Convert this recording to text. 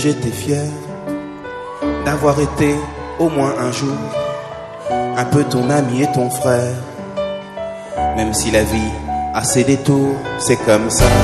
J'étais fier d'avoir été au moins un jour un peu ton ami et ton frère. Même si la vie a ses détours, c'est comme ça.